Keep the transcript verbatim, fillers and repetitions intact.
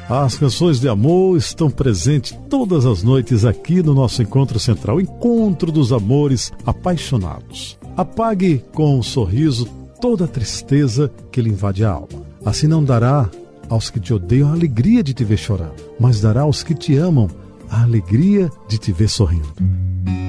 As canções de amor estão presentes todas as noites aqui no nosso Encontro Central, Encontro dos Amores Apaixonados. Apague com um sorriso toda a tristeza que lhe invade a alma. Assim não dará aos que te odeiam a alegria de te ver chorando, mas dará aos que te amam a alegria de te ver sorrindo.